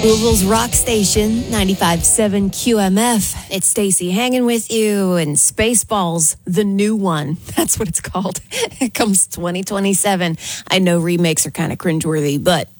Louisville's rock station, 95.7 QMF. It's Stacy hanging with you, and Spaceballs, the new one. That's what it's called. It comes 2027. I know remakes are kind of cringeworthy, but